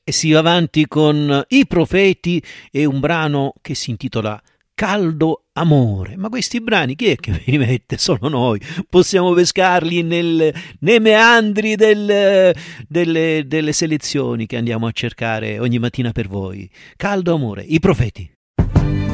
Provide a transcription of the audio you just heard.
E si va avanti con I Profeti e un brano che si intitola Caldo Amore. Ma questi brani chi è che vi mette? Solo noi. Possiamo pescarli nei meandri delle selezioni che andiamo a cercare ogni mattina per voi. Caldo Amore, I Profeti.